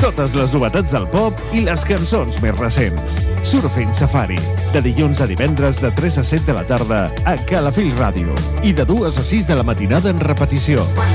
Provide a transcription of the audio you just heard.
Totes les novetats del pop i les cançons més recents. Surfing Safari, de dilluns a divendres de 3 a 7 de la tarda a Calafell Ràdio i de 2 a 6 de la matinada en repetició.